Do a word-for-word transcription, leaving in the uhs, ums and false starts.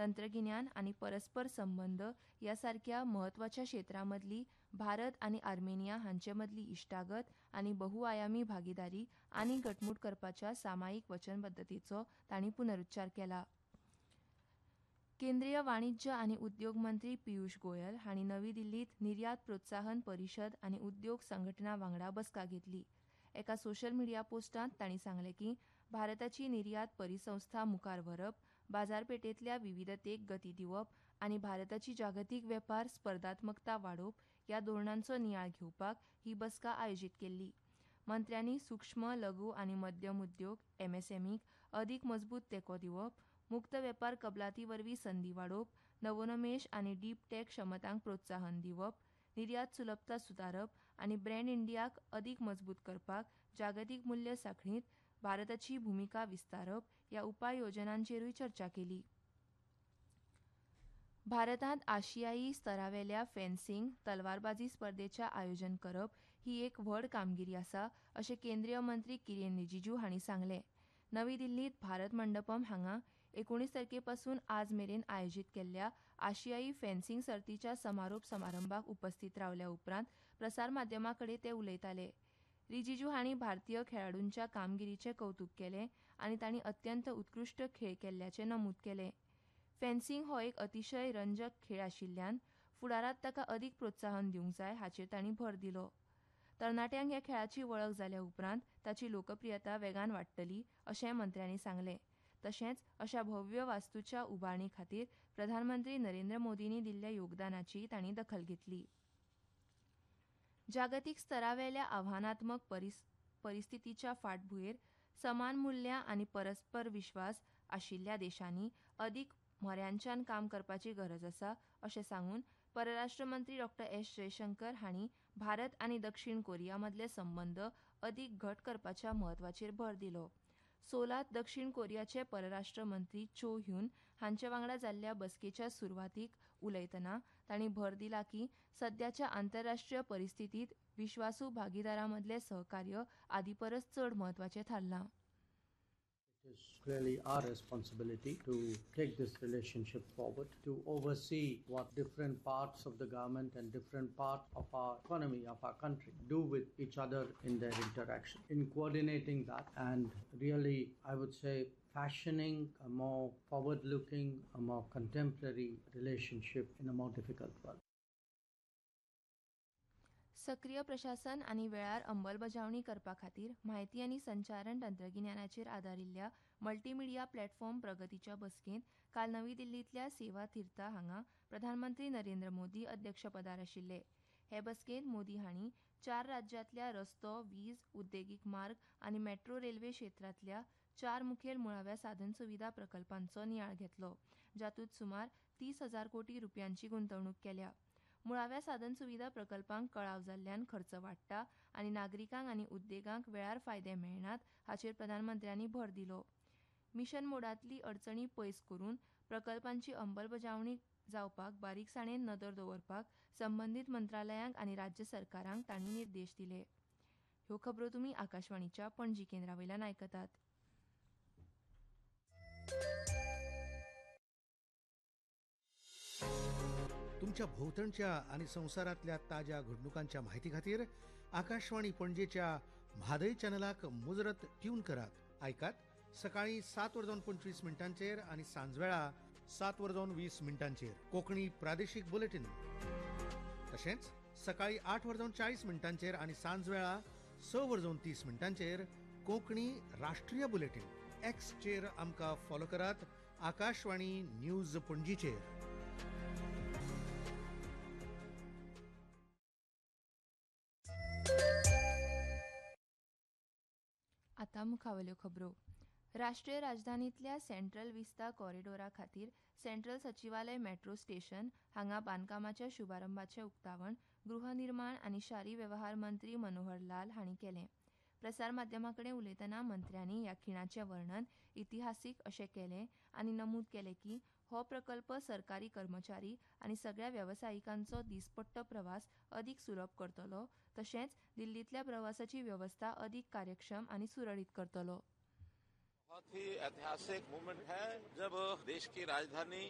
तंत्रगिन्यान आणि परस्पर संबंध यासारख्या महत्वाच्या क्षेत्रांमदली भारत आनी आर्मेनिया हांचे मदली इश्टागत आनी बहुआयामी भागीदारी आनीक घटमूट करपाच्या सामायिक वचनबद्धतेचो तांणी पुनरुच्चार केला. केंद्रीय वाणिज्य आनी उद्योग मंत्री पियुष गोयल हांणी नवी दिल्लींत निर्यात प्रोत्साहन परिशद आनी उद्योग संघटना वांगडा बसका घेतली. एका सोशल मिडिया पोस्टांत तांणी सांगलें की भारताची निर्यात परिसंस्था मुखार व्हरप, बाजारपेठेंतल्या विविधतेक गती दिवप आनी भारताची जागतीक वेपार स्पर्धात्मकता वाडोवप ह्या धोरणांचो नियाळ घेवपाक ही बसका आयोजीत केल्ली. मंत्र्यांनी सूक्ष्म लघु आनी मध्यम उद्योग एमएसएमईक अदीक मजबूत तेंको दिवप, मुक्त वेपार कबलाती वरवीं संदी वाडोवप, नवोन्मेश आनी डीप टॅक क्षमतांक प्रोत्साहन दिवप, निर्यात सुलभता सुदारप आनी ब्रँड इंडियाक अदीक मजबूत करपाक जागतीक मूल्य सांखळीत भारताची भुमिका विस्तारप ह्या उपाय येवजण्यांचेरूय चर्चा केली. भारतांत आशियाई स्तरावेल्या फेन्सिंग तलवारबाजी स्पर्धेचें आयोजन करप ही एक व्हड कामगिरी आसा अशें केंद्रीय मंत्री किरेन रिजिजू हांणी सांगलें. नवी दिल्लींत भारत मंडपम हांगा एकुणीस तारखेपासून आज मेरेन आयोजीत केल्ल्या आशियाई फेन्सिंग सर्तीच्या समारोप समारंभाक उपस्थित रावल्या उपरांत प्रसारमाध्यमां कडेन ते उलयताले. रिजिजू हांणी भारतीय खेळाडूंच्या कामगिरीचें कौतुक केलें आनी तांणी अत्यंत उत्कृश्ट खेळ केल्ल्याचें नमूद केलें. फेन्सिंग हो एक अतिशय रंजक खेळ आशिल्ल्यान फुडारांत ताका अदीक प्रोत्साहन दिवंक जाय हाचेर तांणी भर दिलो. तरणाट्यांक ह्या खेळाची वळख जाल्या उपरांत ताची लोकप्रियता वेगान वाडटली अशें मंत्र्यांनी सांगलें. तशेंच अशा भव्य वास्तूच्या उबारणी खातीर प्रधानमंत्री नरेंद्र मोदींनी दिल्ल्या योगदानाची तांणी दखल घेतली. जागतीक स्तरावेल्या आव्हानात्मक परिस परिस्थितीच्या फाटभुंयेर समान मुल्यां आनी परस्पर विश्वास आशिल्ल्या देशांनी अदीक म्हऱ्यांच्यान काम करपाची गरज आसा अशें सांगून परराष्ट्र मंत्री डॉ एस जयशंकर हांणी भारत आनी दक्षिण कोरिया मदले संबंद अदीक घट करपाच्या म्हत्वाचेर भर दिलो. सोलात दक्षिण कोरियाचे परराष्ट्र मंत्री चो ह्यून हांचे वांगडा जाल्ल्या बसकेच्या सुरवातीक उलयतना तांणी भर दिला की सद्याच्या आंतरराष्ट्रीय परिस्थितींत विश्वासू भागीदारां मदलें सहकार्य आदी परस चड म्हत्वाचें थारलां. It is clearly our responsibility to take this relationship forward, to oversee what different parts of the government and different parts of our economy, of our country, do with each other in their interaction. In coordinating that and really, I would say, fashioning a more forward-looking, a more contemporary relationship in a more difficult world. सक्रिय प्रशासन आनी वेळार अंमलबजावणी करपा खातीर म्हायती आनी संचारण तंत्रगिन्यानाचेर आदारिल्ल्या मल्टीमिडिया प्लॅटफॉर्म प्रगतीच्या बसकेंत काल नवी दिल्लींतल्या सेवा तीर्था हांगा प्रधानमंत्री नरेंद्र मोदी अध्यक्षपदार आशिल्ले. हे बसकेंत मोदी हांणी चार राज्यांतल्या रस्तो, वीज, उद्देगीक मार्ग आनी मेट्रो रेल्वे क्षेत्रांतल्या चार मुखेल मुळाव्या साधनसुविधा प्रकल्पांचो नियाळ घेतलो, जातूंत सुमार तीस हजार कोटी रुपयांची गुंतवणूक केल्या. मुळाव्या साधनसुविधा प्रकल्पांक कळाव जाल्ल्यान खर्च वाडटा आनी नागरिकांक आनी उद्देगांक वेळार फायदे मेळनात हाचेर प्रधानमंत्र्यांनी भर दिलो. मिशन मोडांतली अडचणी पयस करून प्रकल्पांची अंमलबजावणी जावपाक बारीकसाणेन नदर दवरपाक संबंदीत मंत्रालयांक आनी राज्य सरकारांक तांणी निर्देश दिले. ह्यो खबरो तुमी आकाशवाणीच्या पणजी केंद्रावयल्यान आयकतात. तुमच्या भोवतणच्या आणि संवसारातल्या ताज्या घडणुकांच्या माहिती खातीर आकाशवाणी पणजेच्या म्हादय चॅनलाक मुजरत ट्यून करात. आयकात सकाळी सात वरजावन पंचवीस मिनटांचेर आणि सांजवेळा सात वरजावन वीस मिनटांचेर कोंकणी प्रादेशीक बुलेटिन. तशेंच सकाळी आठ वरजावन चाळीस मिनटांचेर आणि सांजवेळा स वरजावन तीस मिनटांचेर कोंकणी राष्ट्रीय बुलेटिन. एक्सचेर आमकां फॉलो करात. आकाशवाणी न्यूज पणजीचेर. आतां मुखावल्यो खबरो. राष्ट्रीय राजधानींतल्या सेंट्रल विस्ता कॉरिडोरा खातीर सेंट्रल सचिवालय मेट्रो स्टेशन हांगा बांदकामाच्या शुभारंभाचें उक्तावण गृहनिर्माण आनी शारी वेवहार मंत्री मनोहर लाल हांणी केलें. प्रसारमाध्यमां कडेन उलयतना मंत्र्यांनी ह्या खिणाचें वर्णन इतिहासीक अशें केलें आनी नमूद केलें की हो प्रकल्प सरकारी कर्मचारी आनी सगळ्या वेवसायिकांचो दिसपट्टो प्रवास अदीक सुलभ करतलो, तशेंच दिल्लींतल्या प्रवासाची वेवस्था अदीक कार्यक्षम आनी सुरळीत करतलो. बहुत ही ऐतिहासिक मूवमेंट है जब देश की राजधानी